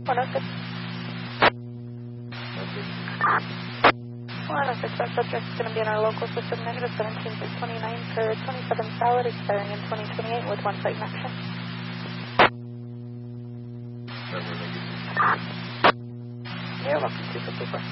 106. 106, our subject is going to be in our local system, negative 17.29 for 27 solid, expiring in 2028 with one site connection. You're welcome, 254.